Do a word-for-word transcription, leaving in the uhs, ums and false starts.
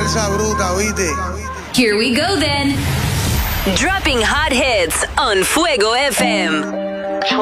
fuerza bruta, ¿viste? Here we go then. Dropping hot hits on Fuego F M.